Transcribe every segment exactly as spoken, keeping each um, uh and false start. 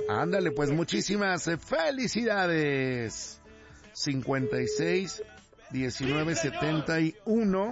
Ándale, pues muchísimas eh, felicidades. cincuenta y seis, diecinueve, setenta y uno.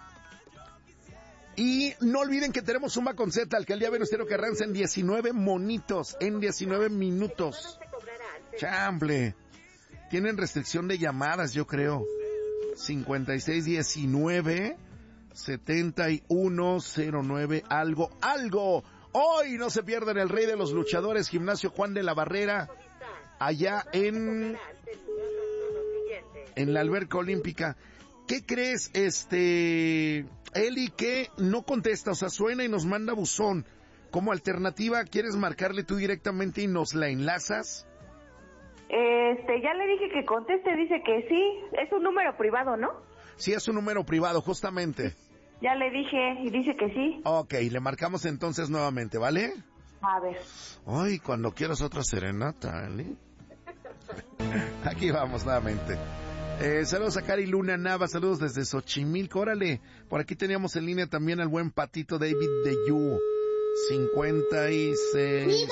Y no olviden que tenemos Zumba con Z, Alcaldía Venustiano Carranza, en diecinueve monitos, en diecinueve minutos. Chamble. Tienen restricción de llamadas, yo creo. cincuenta y seis, diecinueve, setenta y uno, cero nueve, algo, algo. Hoy no se pierdan el Rey de los Luchadores, Gimnasio Juan de la Barrera, allá en, en la alberca olímpica. ¿Qué crees, este, Eli, que no contesta? O sea, suena y nos manda buzón. Como alternativa, ¿quieres marcarle tú directamente y nos la enlazas? Este, ya le dije que conteste, dice que sí. Es un número privado, ¿no? Sí, es un número privado, justamente. Ya le dije y dice que sí. Ok, le marcamos entonces nuevamente, ¿vale? A ver. Ay, cuando quieras otra serenata, Eli. Aquí vamos nuevamente. Eh, saludos a Cari Luna Nava, saludos desde Xochimilco, órale. Por aquí teníamos en línea también al buen Patito David de Yu. cincuenta y seis...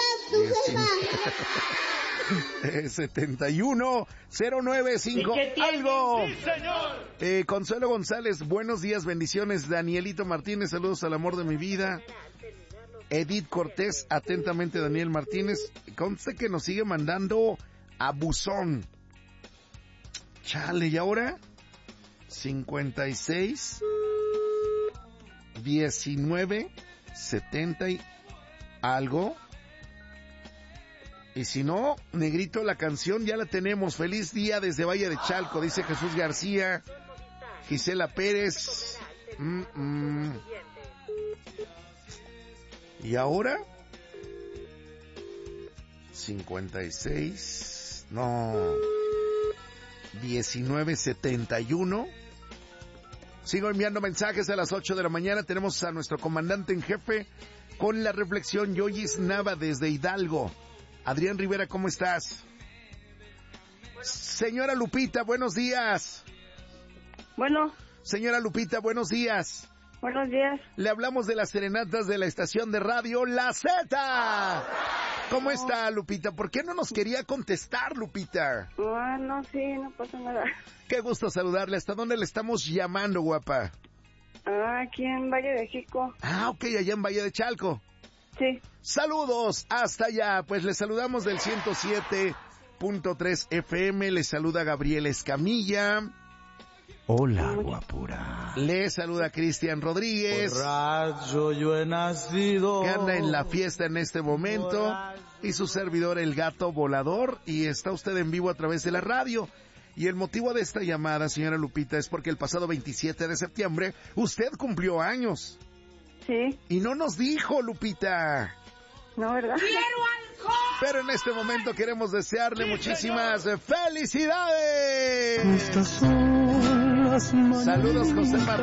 Eh, setenta y uno, cero nueve cinco, algo. Sí, señor. Eh, Consuelo González, buenos días, bendiciones. Danielito Martínez, saludos al amor de mi vida. Edith Cortés, atentamente Daniel Martínez. Conste que nos sigue mandando a buzón. Chale, ¿y ahora? cincuenta y seis, diecinueve, setenta y algo. Y si no, negrito, la canción ya la tenemos. Feliz día desde Valle de Chalco, dice Jesús García. Gisela Pérez. Mm, mm. ¿Y ahora? cincuenta y seis. No. diecinueve setenta y uno. Sigo enviando mensajes a las ocho de la mañana. Tenemos a nuestro comandante en jefe con la reflexión. Yoyis Nava desde Hidalgo. Adrián Rivera, ¿cómo estás? Señora Lupita, buenos días. Bueno. Señora Lupita, buenos días. Buenos días. Le hablamos de las serenatas de la estación de radio La Z. ¿Cómo está, Lupita? ¿Por qué no nos quería contestar, Lupita? Ah, no, sí, no pasa nada. Qué gusto saludarle. ¿Hasta dónde le estamos llamando, guapa? Ah, aquí en Valle de Jico. Ah, ok, allá en Valle de Chalco. Sí. Saludos hasta allá. Pues les saludamos del ciento siete punto tres F M. Les saluda Gabriel Escamilla. Hola, guapura. Les saluda Cristian Rodríguez. Borracho yo he nacido. Que anda en la fiesta en este momento. Borracho. Y su servidor, el Gato Volador. Y está usted en vivo a través de la radio. Y el motivo de esta llamada, señora Lupita, es porque el pasado veintisiete de septiembre usted cumplió años. Sí. Y no nos dijo, Lupita. No, ¿verdad? ¡Quiero alcohol! Pero en este momento queremos desearle sí, muchísimas señor. felicidades. Estas son las mañanas. Saludos, José Martín.